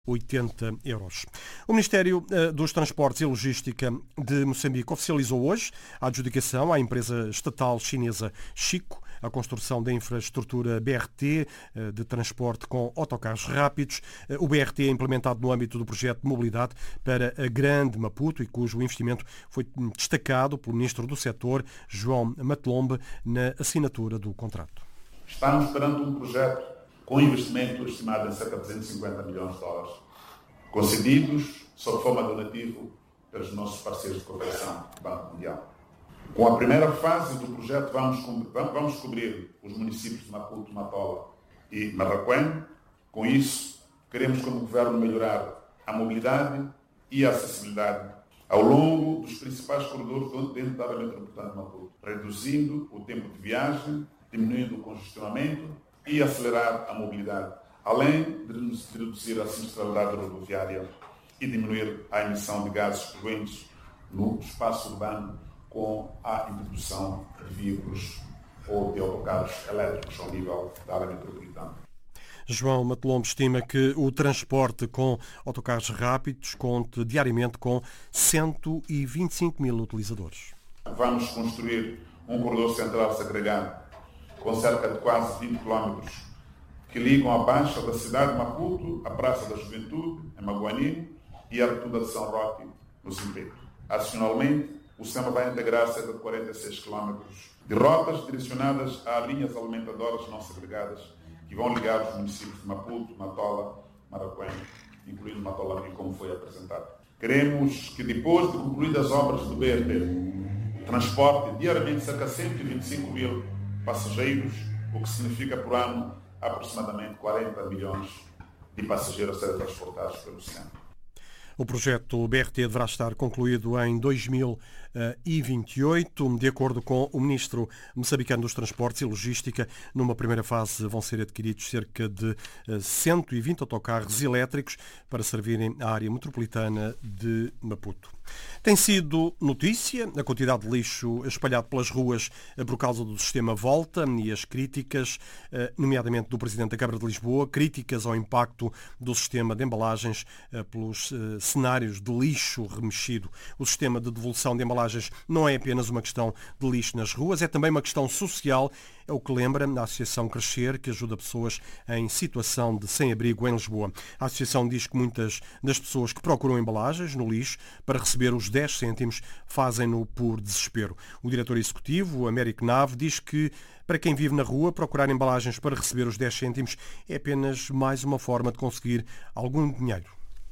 €80. O Ministério dos Transportes e Logística de Moçambique oficializou hoje a adjudicação à empresa estatal chinesa Chico a construção da infraestrutura BRT de transporte com autocarros rápidos. O BRT é implementado no âmbito do projeto de mobilidade para a Grande Maputo e cujo investimento foi destacado pelo Ministro do Setor, João Matelombe, na assinatura do contrato. Estamos perante um projeto com investimento estimado em cerca de $250 milhões, concedidos sob forma donativo pelos nossos parceiros de cooperação do Banco Mundial. Com a primeira fase do projeto, vamos cobrir os municípios de Maputo, Matola e Marraquém. Com isso, queremos, como Governo, melhorar a mobilidade e a acessibilidade ao longo dos principais corredores dentro da área metropolitana de Maputo, reduzindo o tempo de viagem, diminuindo o congestionamento e acelerar a mobilidade, além de reduzir a sinistralidade rodoviária e diminuir a emissão de gases poluentes no espaço urbano com a introdução de veículos ou de autocarros elétricos ao nível da área metropolitana. João Matelombe estima que o transporte com autocarros rápidos conte diariamente com 125 mil utilizadores. Vamos construir um corredor central segregado com cerca de quase 20 km que ligam a baixa da cidade de Maputo, a Praça da Juventude, em Maguani, e a Rotunda de São Roque, no Zimpeto. Adicionalmente, o sistema vai integrar cerca de 46 km de rotas direcionadas a linhas alimentadoras não segregadas que vão ligar os municípios de Maputo, Matola, Marraquém, incluindo Matola, como foi apresentado. Queremos que, depois de concluídas as obras do BRT, transporte diariamente cerca de 125 mil passageiros, o que significa por ano aproximadamente 40 milhões de passageiros a serem transportados pelo sistema. O projeto BRT deverá estar concluído em 2028. De acordo com o Ministro moçambicano dos Transportes e Logística, numa primeira fase vão ser adquiridos cerca de 120 autocarros elétricos para servirem à área metropolitana de Maputo. Tem sido notícia a quantidade de lixo espalhado pelas ruas por causa do sistema Volta e as críticas, nomeadamente do Presidente da Câmara de Lisboa, críticas ao impacto do sistema de embalagens pelos cenários de lixo remexido. O sistema de devolução de embalagens não é apenas uma questão de lixo nas ruas, é também uma questão social. É o que lembra a Associação Crescer, que ajuda pessoas em situação de sem-abrigo em Lisboa. A Associação diz que muitas das pessoas que procuram embalagens no lixo para receber os 10 cêntimos fazem-no por desespero. O diretor executivo, Américo Nave, diz que para quem vive na rua, procurar embalagens para receber os 10 cêntimos é apenas mais uma forma de conseguir algum dinheiro.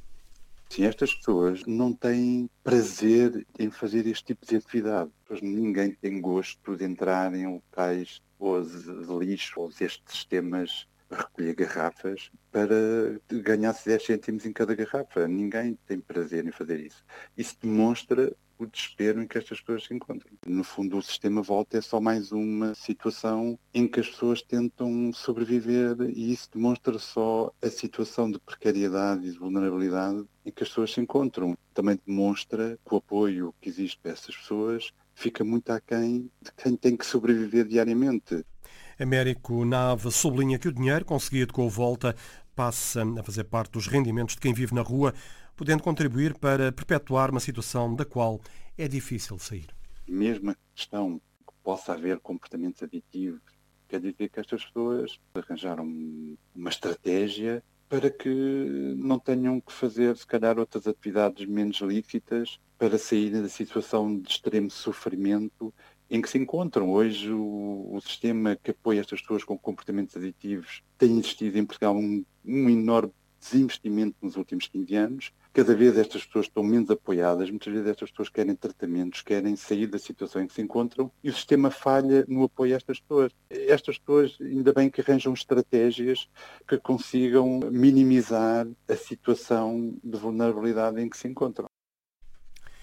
Sim, estas pessoas não têm prazer em fazer este tipo de atividade. Ninguém tem gosto de entrar em locais ou de lixo ou destes sistemas de recolher garrafas para ganhar-se 10 cêntimos em cada garrafa. Ninguém tem prazer em fazer isso. Isso demonstra o desespero em que estas pessoas se encontram. No fundo, o sistema Volta é só mais uma situação em que as pessoas tentam sobreviver e isso demonstra só a situação de precariedade e de vulnerabilidade em que as pessoas se encontram. Também demonstra que o apoio que existe para essas pessoas fica muito aquém de quem tem que sobreviver diariamente. Américo Nave sublinha que o dinheiro conseguido com a Volta passa a fazer parte dos rendimentos de quem vive na rua, podendo contribuir para perpetuar uma situação da qual é difícil sair. Mesmo a questão que possa haver comportamentos aditivos, quer dizer que estas pessoas arranjaram uma estratégia para que não tenham que fazer, se calhar, outras atividades menos lícitas para saírem da situação de extremo sofrimento em que se encontram. Hoje o sistema que apoia estas pessoas com comportamentos aditivos tem existido em Portugal um enorme desinvestimento nos últimos 15 anos. Cada vez estas pessoas estão menos apoiadas, muitas vezes estas pessoas querem tratamentos, querem sair da situação em que se encontram e o sistema falha no apoio a estas pessoas. Estas pessoas, ainda bem que arranjam estratégias que consigam minimizar a situação de vulnerabilidade em que se encontram.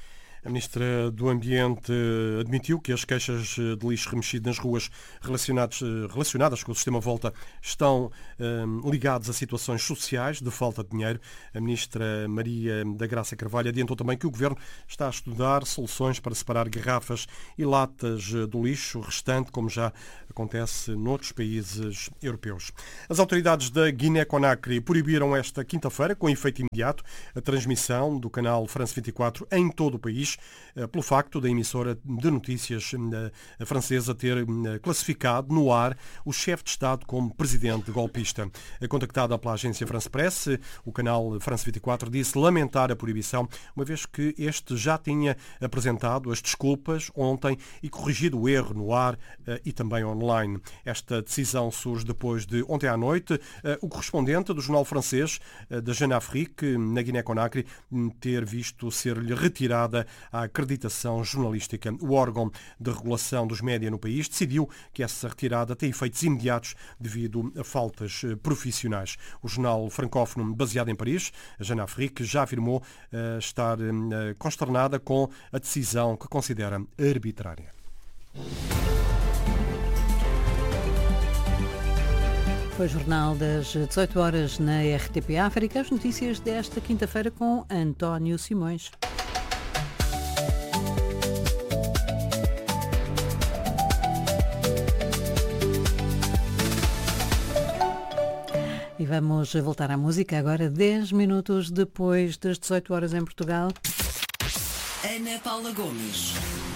A Ministra do Ambiente admitiu que as queixas de lixo remexido nas ruas relacionadas com o sistema Volta estão ligadas a situações sociais de falta de dinheiro. A Ministra Maria da Graça Carvalho adiantou também que o Governo está a estudar soluções para separar garrafas e latas do lixo restante, como já acontece noutros países europeus. As autoridades da Guiné-Conakry proibiram esta quinta-feira, com efeito imediato, a transmissão do canal France 24 em todo o país, pelo facto da emissora de notícias francesa ter classificado no ar o chefe de Estado como presidente golpista. Contactada pela agência France Presse, o canal France 24 disse lamentar a proibição, uma vez que este já tinha apresentado as desculpas ontem e corrigido o erro no ar e também online. Esta decisão surge depois de ontem à noite o correspondente do jornal francês da Jeune Afrique, na Guiné-Conakry, ter visto ser-lhe retirada a acreditação jornalística. O órgão de regulação dos média no país decidiu que essa retirada tem efeitos imediatos devido a faltas profissionais. O jornal francófono baseado em Paris, a Jeune Afrique, já afirmou estar consternada com a decisão que considera arbitrária. Foi o Jornal das 18 horas na RTP África. As notícias desta quinta-feira com António Simões. E vamos voltar à música agora, 10 minutos depois das 18 horas em Portugal. Ana Paula Gomes.